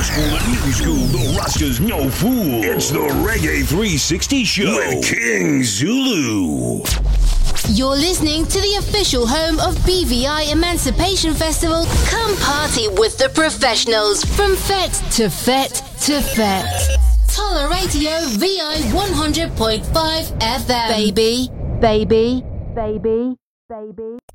school and new school, the roster's no fool. It's the Reggae 360 Show with King Zulu. You're listening to the official home of BVI Emancipation Festival. Come party with the professionals from Fete to Fete to Fete. Toleratio VI 100.5 FM. Baby, baby, baby, baby.